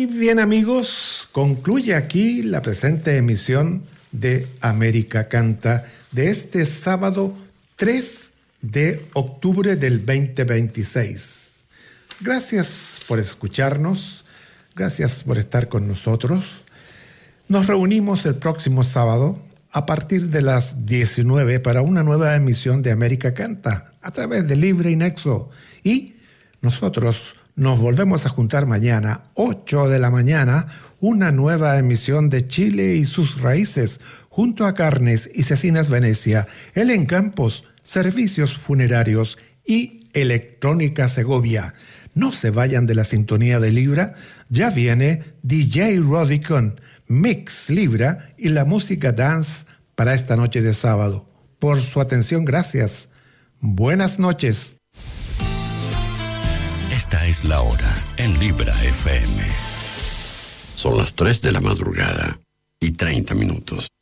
Y bien, amigos, concluye aquí la presente emisión de América Canta de este sábado 3 de octubre del 2026. Gracias por escucharnos, gracias por estar con nosotros. Nos reunimos el próximo sábado a partir de las 19 para una nueva emisión de América Canta a través de Libre y Nexo. Y nosotros nos volvemos a juntar mañana, 8 de la mañana, una nueva emisión de Chile y sus raíces, junto a Carnes y Cecinas Venecia, Helen Campos, Servicios Funerarios y Electrónica Segovia. No se vayan de la sintonía de Libra, ya viene DJ Rodicon, Mix Libra y la música dance para esta noche de sábado. Por su atención, gracias. Buenas noches. Esta es la hora en Libra FM. Son las 3 de la madrugada y 30 minutos.